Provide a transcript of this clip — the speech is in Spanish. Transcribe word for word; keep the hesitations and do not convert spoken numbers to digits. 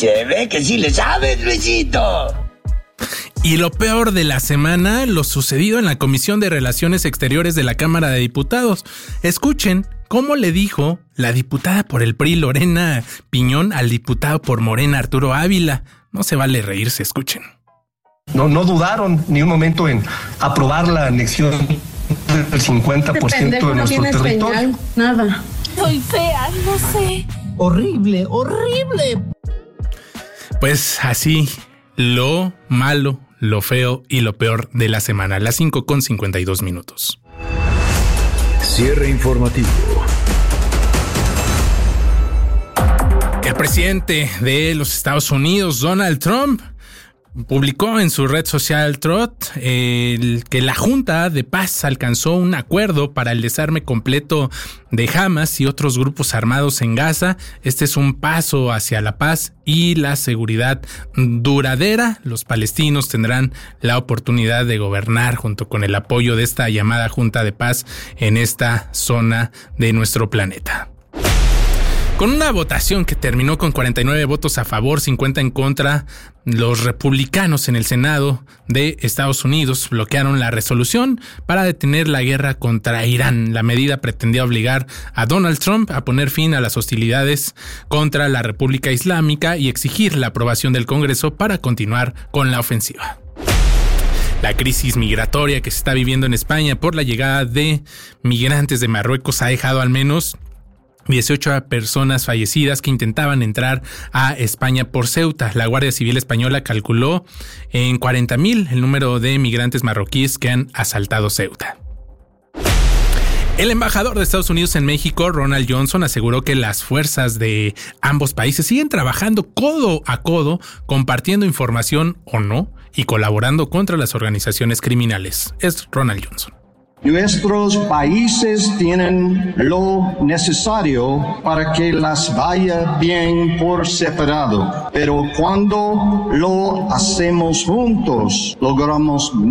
Se ve que sí le sabes, Luisito. Y lo peor de la semana, lo sucedido en la Comisión de Relaciones Exteriores de la Cámara de Diputados. Escuchen cómo le dijo la diputada por el P R I, Lorena Piñón, al diputado por Morena, Arturo Ávila. No se vale reírse, escuchen. No, no dudaron ni un momento en aprobar la anexión del cincuenta por ciento de nuestro territorio. Señal, nada. Soy fea, no sé. Horrible, horrible. Pues así, lo malo, lo feo y lo peor de la semana. Las cinco con cincuenta y dos minutos. Cierre informativo. El presidente de los Estados Unidos, Donald Trump, publicó en su red social Truth el, que la Junta de Paz alcanzó un acuerdo para el desarme completo de Hamas y otros grupos armados en Gaza. Este es un paso hacia la paz y la seguridad duradera. Los palestinos tendrán la oportunidad de gobernar junto con el apoyo de esta llamada Junta de Paz en esta zona de nuestro planeta. Con una votación que terminó con cuarenta y nueve votos a favor, cincuenta en contra, los republicanos en el Senado de Estados Unidos bloquearon la resolución para detener la guerra contra Irán. La medida pretendía obligar a Donald Trump a poner fin a las hostilidades contra la República Islámica y exigir la aprobación del Congreso para continuar con la ofensiva. La crisis migratoria que se está viviendo en España por la llegada de migrantes de Marruecos ha dejado al menos dieciocho personas fallecidas que intentaban entrar a España por Ceuta. La Guardia Civil Española calculó en cuarenta mil el número de migrantes marroquíes que han asaltado Ceuta. El embajador de Estados Unidos en México, Ronald Johnson, aseguró que las fuerzas de ambos países siguen trabajando codo a codo, compartiendo información o no y colaborando contra las organizaciones criminales. Es Ronald Johnson. Nuestros países tienen lo necesario para que las vaya bien por separado, pero cuando lo hacemos juntos, logramos